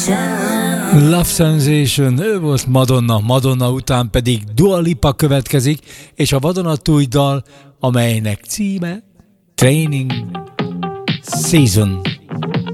Love Sensation, ő volt Madonna után pedig Dua Lipa következik, és a vadonatúj dal, amelynek címe Training Season.